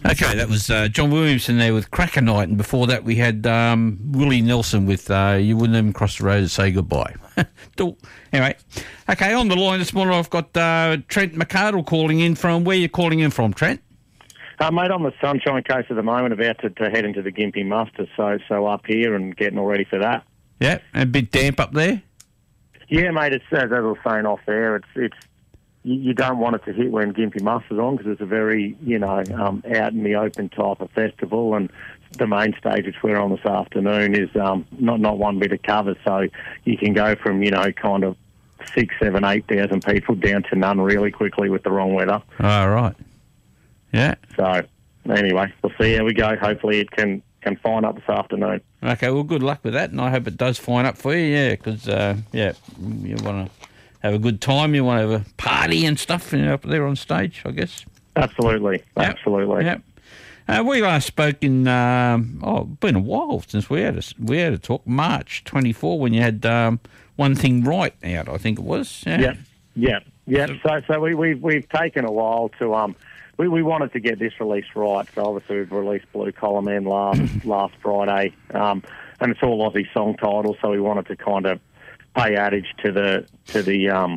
Okay, that was John Williamson there with Cracker Night, and before that we had Willie Nelson with You Wouldn't Even Cross the Road to Say Goodbye. Anyway, okay, on the line this morning I've got Trent McArdle calling in from... Where are you calling in from, Trent? Mate, on the Sunshine Coast at the moment, about to head into the Gympie Muster, so up here and getting all ready for that. Yeah, a bit damp up there? Yeah, mate, it's as I was saying off there, it's you don't want it to hit when Gympie Muster's on because it's a very, out in the open type of festival, and the main stage which we're on this afternoon is not one bit of cover, so you can go from, kind of 6, 7, 8,000 people down to none really quickly with the wrong weather. Oh, right. Yeah. So, anyway, we'll see how we go. Hopefully it can fine up this afternoon. Okay, well, good luck with that, and I hope it does fine up for you, yeah, because, you want to have a good time, you want to have a party and stuff up there on stage, I guess. Absolutely, absolutely. Yep. We last spoke in, been a while since we had a talk, March 24, when you had One Thing Right out, I think it was. Yeah. So we've taken a while to... We wanted to get this release right, so obviously we've released Blue Collar Man last Friday, and it's all Aussie song titles, so we wanted to kind of pay adage to the the artists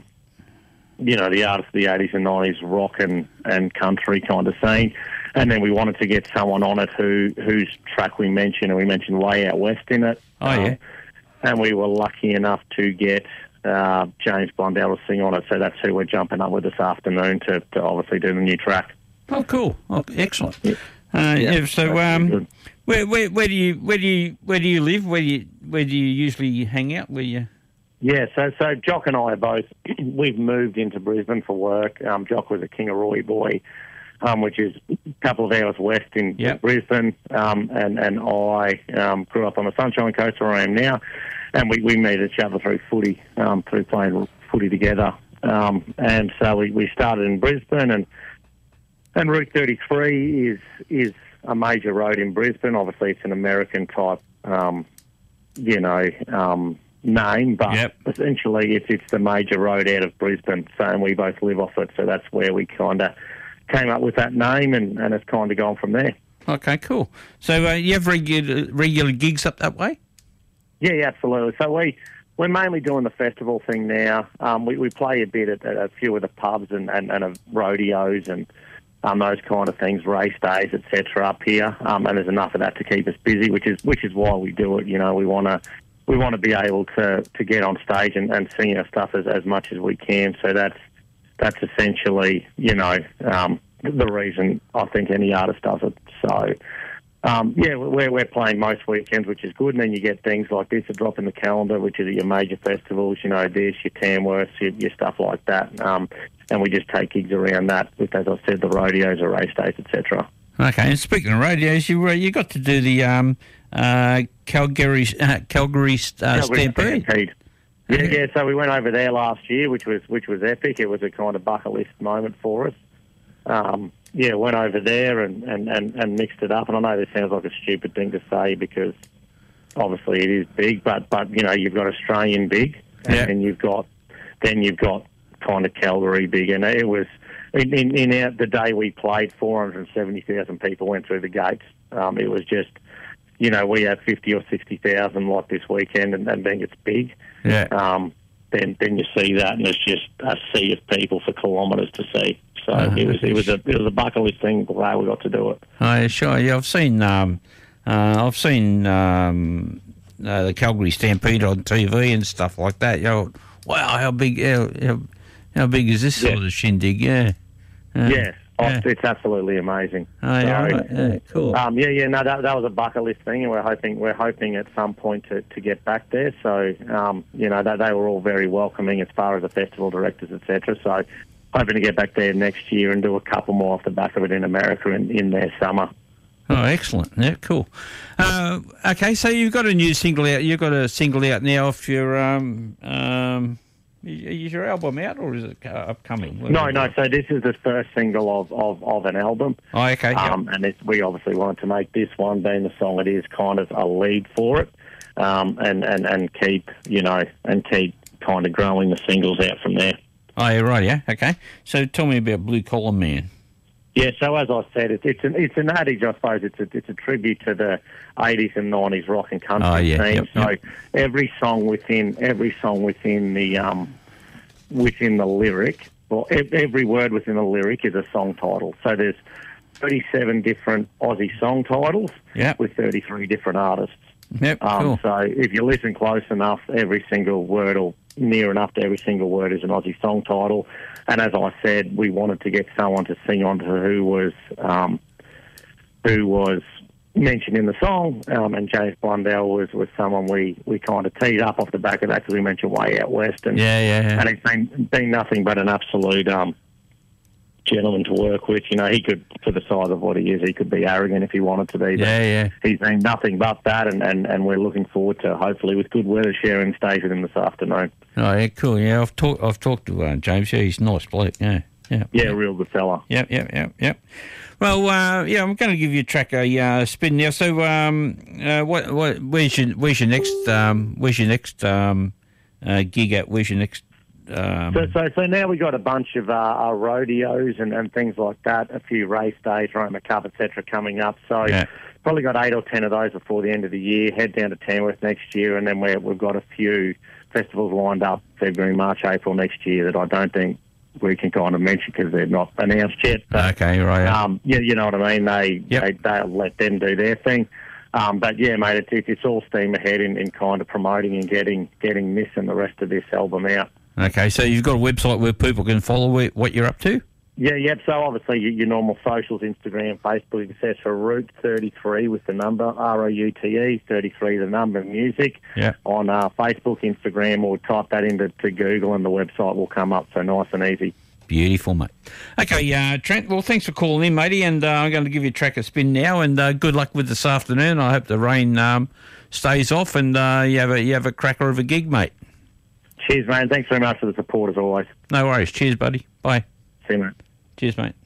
of the 80s and 90s rock and country kind of scene, and then we wanted to get someone on it whose track we mentioned, and we mentioned Way Out West in it. Oh, yeah. And we were lucky enough to get James Blundell to sing on it, so that's who we're jumping up with this afternoon to obviously do the new track. Oh, cool! Oh, excellent. So, where do you live? Where do you usually hang out? Where you? Yeah, so Jock and I are both. We've moved into Brisbane for work. Jock was a Kingaroy boy, which is a couple of hours west in Brisbane, and I grew up on the Sunshine Coast where I am now, and we met each other through footy, through playing footy together, and so we started in Brisbane and Route 33 is a major road in Brisbane. Obviously, it's an American type, name, but essentially it's the major road out of Brisbane. So, and we both live off it, so that's where we kind of came up with that name, and it's kind of gone from there. Okay, cool. So, you have regular gigs up that way? Yeah, absolutely. So we're mainly doing the festival thing now. We play a bit at a few of the pubs and rodeos and those kind of things, race days, etc. up here, and there's enough of that to keep us busy, which is why we do it. We want to be able to get on stage and sing our stuff as much as we can. So that's essentially the reason I think any artist does it. So we're playing most weekends, which is good, and then you get things like this, a drop in the calendar, which is your major festivals, this, your Tamworth, your stuff like that. And we just take gigs around that with, as I said, the rodeos or race days, etc. Okay, and speaking of rodeos, you got to do the Calgary Stampede. Yeah. So we went over there last year, which was epic. It was a kind of bucket list moment for us. Went over there and mixed it up. And I know this sounds like a stupid thing to say because obviously it is big, but you've got Australian big, and you've got kind of Calgary big, and it was the day we played, 470,000 people went through the gates. It was just, we had 50 or 60,000 like this weekend, and then it's big. Yeah. Then you see that, and it's just a sea of people for kilometres to see. So it was a bucket list thing. Glad we got to do it. Oh, sure. Yeah, I've seen the Calgary Stampede on TV and stuff like that. Wow, how big? How big is this sort of shindig? Yeah. It's absolutely amazing. Oh, yeah, so, right. Yeah, cool. No, that was a bucket list thing, and we're hoping at some point to get back there. So, that they were all very welcoming as far as the festival directors, etc. So, hoping to get back there next year and do a couple more off the back of it in America in their summer. Oh, excellent. Yeah, cool. Okay, so you've got a new single out. You've got a single out now off your is your album out or is it upcoming? No. So this is the first single of an album. Oh, okay. And we obviously wanted to make this one, being the song it is, kind of a lead for it, and keep kind of growing the singles out from there. Oh, yeah, right. Yeah. Okay. So tell me about Blue Collar Man. Yeah, so as I said, it's an adage, I suppose. It's a tribute to the 80s and 90s rock and country scene. So every song within the lyric, or every word within the lyric is a song title. So there's 37 different Aussie song titles with 33 different artists. Yep, cool. So if you listen close enough, every single word, or near enough to every single word, is an Aussie song title. And as I said, we wanted to get someone to sing on to who was mentioned in the song, and James Blundell was someone we kind of teed up off the back of that because we mentioned Way Out West. And, and he's been nothing but an absolute gentleman to work with. You know, he could, for the size of what he is, he could be arrogant if he wanted to be. But he's been nothing but that, and we're looking forward to, hopefully, with good weather, sharing stage with him this afternoon. Oh, yeah, cool. Yeah, I've talked to James. Yeah, he's a nice bloke. Yeah, real good fella. Yep. Well, I'm going to give you a track a spin now. So, where's your next gig at? Where's your next? So now we got a bunch of our rodeos and things like that, a few race days, Roma Cup, etc. coming up. So probably got 8 or 10 of those before the end of the year. Head down to Tamworth next year, and then we've got a few festivals lined up February, March, April next year that I don't think we can kind of mention because they're not announced yet. But, okay, right. You know what I mean? They'll let them do their thing. But yeah, mate, it's all steam ahead in kind of promoting and getting this and the rest of this album out. Okay, so you've got a website where people can follow what you're up to? Yeah. So obviously your normal socials, Instagram, Facebook, you can search for Route 33 with the number, ROUTE, 33 the number, music. On Facebook, Instagram, or type that into Google and the website will come up, so nice and easy. Beautiful, mate. Okay, Trent, well, thanks for calling in, matey, and I'm going to give you a track a spin now, and good luck with this afternoon. I hope the rain stays off and you have a cracker of a gig, mate. Cheers, mate. Thanks very much for the support, as always. No worries. Cheers, buddy. Bye. See you, mate. Cheers, mate.